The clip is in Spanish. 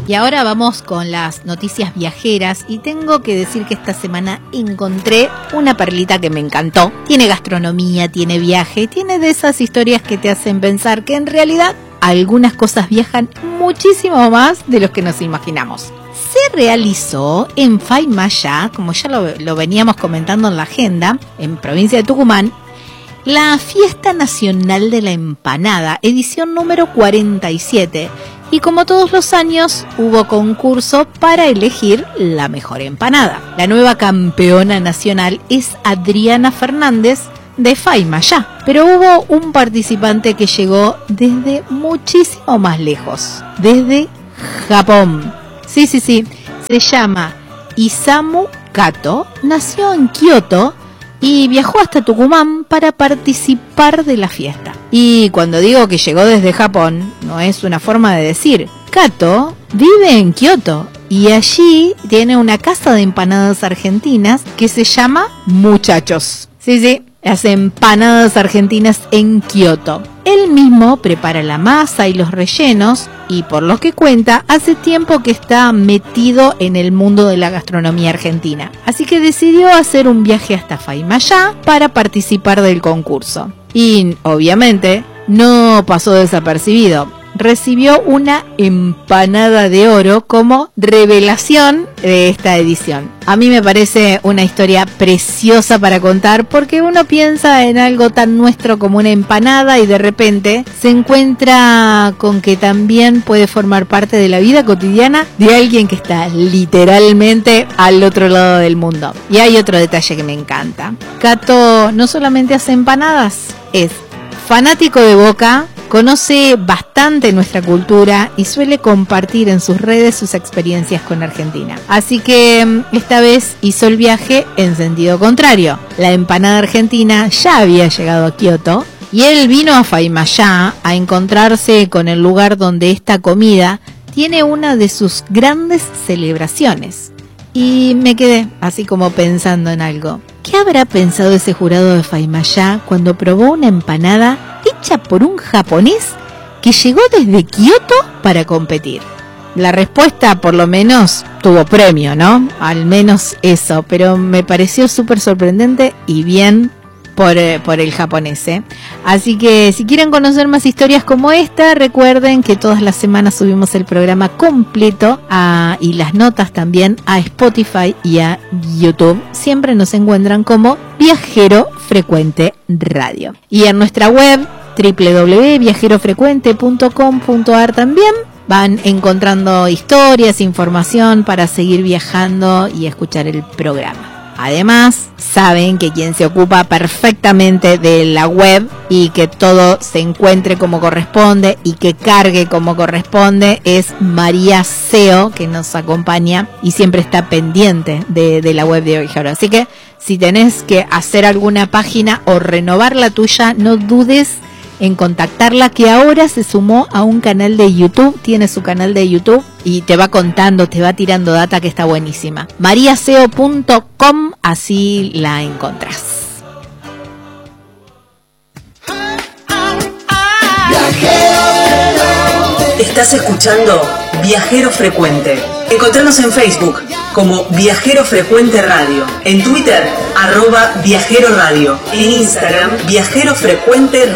Y ahora vamos con las noticias viajeras y tengo que decir que esta semana encontré una perlita que me encantó. Tiene gastronomía, tiene viaje, tiene de esas historias que te hacen pensar que en realidad algunas cosas viajan muchísimo más de lo que nos imaginamos. Se realizó en Faymayá, como ya lo veníamos comentando en la agenda, en provincia de Tucumán, la Fiesta Nacional de la Empanada, edición número 47. Y como todos los años, hubo concurso para elegir la mejor empanada. La nueva campeona nacional es Adriana Fernández de Faymayá, pero hubo un participante que llegó desde muchísimo más lejos, desde Japón. Sí, se llama Isamu Kato, nació en Kioto y viajó hasta Tucumán para participar de la fiesta. Y cuando digo que llegó desde Japón, no es una forma de decir. Kato vive en Kioto y allí tiene una casa de empanadas argentinas que se llama Muchachos. Sí, las empanadas argentinas en Kioto. Él mismo prepara la masa y los rellenos y por lo que cuenta, hace tiempo que está metido en el mundo de la gastronomía argentina. Así que decidió hacer un viaje hasta Faymayá para participar del concurso. Y obviamente no pasó desapercibido. Recibió una empanada de oro como revelación de esta edición. A mí me parece una historia preciosa para contar porque uno piensa en algo tan nuestro como una empanada y de repente se encuentra con que también puede formar parte de la vida cotidiana de alguien que está literalmente al otro lado del mundo. Y hay otro detalle que me encanta. Kato no solamente hace empanadas, es fanático de Boca, conoce bastante nuestra cultura y suele compartir en sus redes sus experiencias con Argentina. Así que esta vez hizo el viaje en sentido contrario. La empanada argentina ya había llegado a Kioto y él vino a Faymayá a encontrarse con el lugar donde esta comida tiene una de sus grandes celebraciones. Y me quedé así como pensando en algo. ¿Qué habrá pensado ese jurado de Faymayá cuando probó una empanada hecha por un japonés que llegó desde Kioto para competir? La respuesta por lo menos tuvo premio, ¿no? Al menos eso, pero me pareció súper sorprendente y bien por el japonés, ¿eh? Así que si quieren conocer más historias como esta, recuerden que todas las semanas subimos el programa completo y las notas también a Spotify y a YouTube. Siempre nos encuentran como Viajero Frecuente Radio. Y en nuestra web www.viajerofrecuente.com.ar también van encontrando historias, información para seguir viajando y escuchar el programa. Además, saben que quien se ocupa perfectamente de la web y que todo se encuentre como corresponde y que cargue como corresponde es María Seo, que nos acompaña y siempre está pendiente de la web de Viajero. Así que si tenés que hacer alguna página o renovar la tuya, no dudes en contactarla, que ahora se sumó a un canal de YouTube, tiene su canal de YouTube y te va contando, te va tirando data que está buenísima. mariaseo.com, así la encontrás. Estás escuchando Viajero Frecuente. Encontranos en Facebook como Viajero Frecuente Radio, en Twitter @Viajero Radio, en Instagram Viajero Frecuente